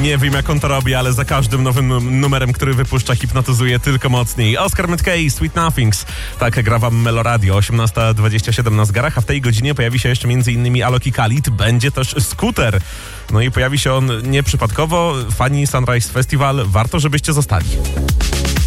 Nie wiem, jak on to robi, ale za każdym nowym numerem, który wypuszcza, hipnotyzuje tylko mocniej. Oscar McKay, Sweet Nothings. Tak gra wam Meloradio, 18:27 na zegarach, a w tej godzinie pojawi się jeszcze m.in. Alok i Khalid. Będzie też Scooter. No i pojawi się on nieprzypadkowo. Fani Sunrise Festival, warto, żebyście zostali.